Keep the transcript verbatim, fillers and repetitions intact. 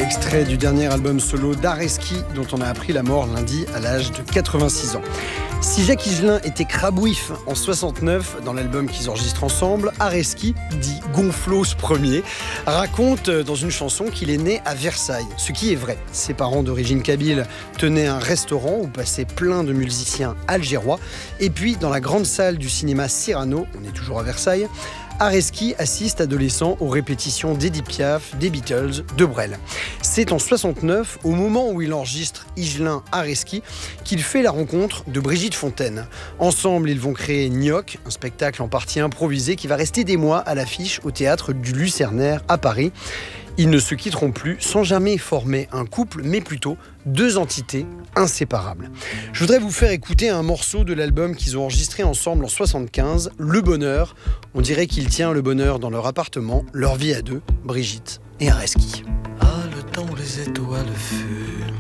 extrait du dernier album solo d'Areski, dont on a appris la mort lundi à l'âge de quatre-vingt-six ans. Si Jacques Higelin était crabouif en soixante-neuf dans l'album qu'ils enregistrent ensemble, Areski, dit Gonflos Ier, raconte dans une chanson qu'il est né à Versailles. Ce qui est vrai. Ses parents d'origine kabyle tenaient un restaurant où passaient plein de musiciens algérois. Et puis, dans la grande salle du cinéma Cyrano, on est toujours à Versailles, Areski assiste adolescent aux répétitions d'Edith Piaf, des Beatles, de Brel. C'est en soixante-neuf, au moment où il enregistre Higelin-Areski, qu'il fait la rencontre de Brigitte Fontaine. Ensemble, ils vont créer Gnoc, un spectacle en partie improvisé qui va rester des mois à l'affiche au théâtre du Lucernaire à Paris. Ils ne se quitteront plus sans jamais former un couple, mais plutôt deux entités inséparables. Je voudrais vous faire écouter un morceau de l'album qu'ils ont enregistré ensemble en soixante-quinze, Le Bonheur. On dirait qu'il tient le bonheur dans leur appartement, leur vie à deux, Brigitte et Areski. Ah, le temps où les étoiles fument,